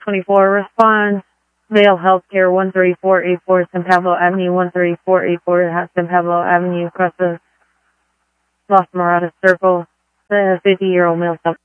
24 response. Vale Healthcare, 13484 San Pablo Avenue, 13484 San Pablo Avenue, across the Los Moradas Circle. The 50-year-old male